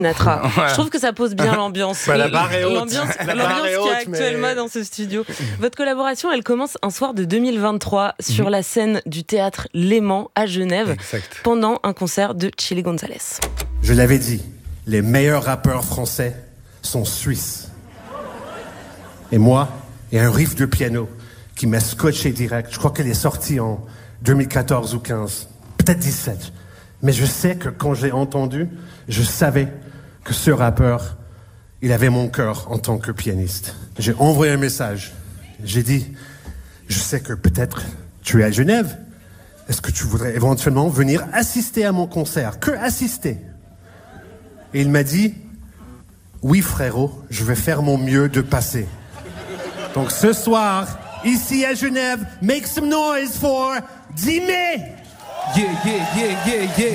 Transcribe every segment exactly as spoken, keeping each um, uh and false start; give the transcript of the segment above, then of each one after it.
Sinatra. Ouais. Je trouve que ça pose bien l'ambiance. Bah, la barre est haute. L'ambiance, la l'ambiance barre est qu'il y a haute, actuellement mais... dans ce studio. Votre collaboration, elle commence un soir de deux mille vingt-trois mm-hmm. sur la scène du théâtre Léman à Genève, exact. Pendant un concert de Chilly González. Je l'avais dit, les meilleurs rappeurs français sont suisses. Et moi, il y a un riff de piano qui m'a scotché direct. Je crois qu'elle est sortie en deux mille quatorze ou quinze, peut-être dix-sept. Mais je sais que quand je l'ai entendu, je savais que ce rappeur, il avait mon cœur en tant que pianiste. J'ai envoyé un message. J'ai dit, je sais que peut-être tu es à Genève. Est-ce que tu voudrais éventuellement venir assister à mon concert? Que assister? Et il m'a dit, oui frérot, je vais faire mon mieux de passer. Donc ce soir, ici à Genève, make some noise for Dimé! Yeah, yeah, yeah, yeah, yeah.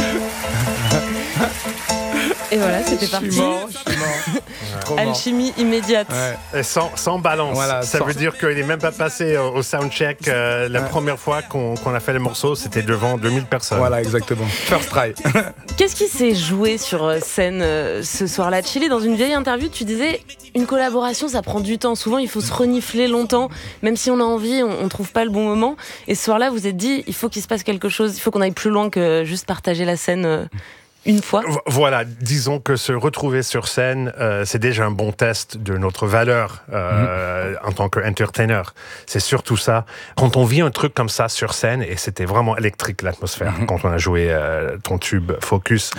Et voilà, c'était parti. Je suis mort, je suis mort. Alchimie immédiate. Ouais. Et sans, sans balance. Voilà, ça sans... veut dire qu'il n'est même pas passé au, au soundcheck. Euh, la ouais. première fois qu'on, qu'on a fait le morceau, c'était devant deux mille personnes. Voilà, exactement. First try. Qu'est-ce qui s'est joué sur scène euh, ce soir-là? Chilly, dans une vieille interview, tu disais une collaboration, ça prend du temps. Souvent, il faut se renifler longtemps. Même si on a envie, on ne trouve pas le bon moment. Et ce soir-là, vous vous êtes dit, il faut qu'il se passe quelque chose. Il faut qu'on aille plus loin que juste partager la scène. Euh... Une fois. Voilà, disons que se retrouver sur scène, euh, c'est déjà un bon test de notre valeur euh, mmh. en tant qu'entertainer. C'est surtout ça. Quand on vit un truc comme ça sur scène, et c'était vraiment électrique l'atmosphère, mmh. quand on a joué euh, ton tube Focus,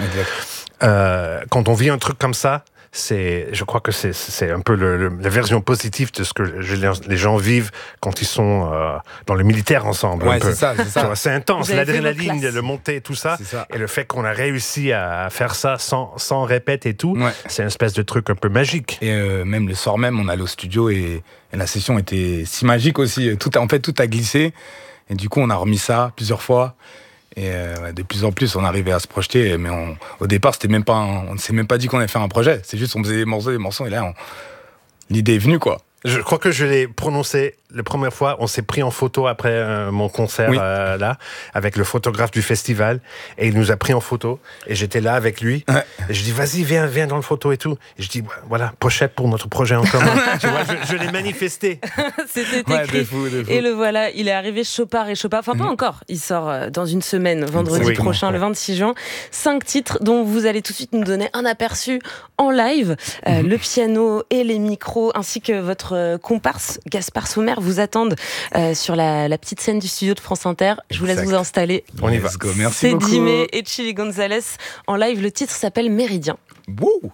euh, quand on vit un truc comme ça, c'est, je crois que c'est, c'est un peu le, le, la version positive de ce que les gens vivent quand ils sont euh, dans le militaire ensemble. Ouais, un peu. c'est ça, c'est ça. Vois, c'est intense, l'adrénaline, le monter, tout ça, ça, et le fait qu'on a réussi à faire ça sans, sans répète et tout, ouais. c'est une espèce de truc un peu magique. Et euh, même le soir même, on allait au studio et, et la session était si magique aussi. Tout a, en fait, tout a glissé. Et du coup, on a remis ça plusieurs fois. Et euh, de plus en plus, on arrivait à se projeter. Mais on, au départ, c'était même pas un, on ne s'est même pas dit qu'on allait faire un projet. C'est juste on faisait des morceaux, des morceaux. Et là, on, l'idée est venue, quoi. Je crois que je l'ai prononcé la première fois. On s'est pris en photo après euh, mon concert oui. euh, là, avec le photographe du festival, et il nous a pris en photo. Et j'étais là avec lui. Ouais. Et je dis vas-y, viens, viens dans le photo et tout. Et je dis voilà, pochette pour notre projet en commun. Tu vois, je, je l'ai manifesté. C'était ouais, écrit. De fou, de fou. Et le voilà, il est arrivé chopard et chopard. Enfin, mmh. pas encore. Il sort dans une semaine, vendredi oui, prochain, ouais. le vingt-six juin. Cinq titres dont vous allez tout de suite nous donner un aperçu en live. Mmh. Euh, le piano et les micros, ainsi que votre comparse Gaspard Sommer vous attendent euh, sur la, la petite scène du studio de France Inter. Je vous laisse exact. Vous installer. On y va. Merci C'est beaucoup. Dimé et Chilly González en live. Le titre s'appelle Méridien. Wouh.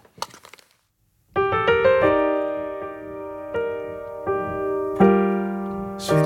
Je suis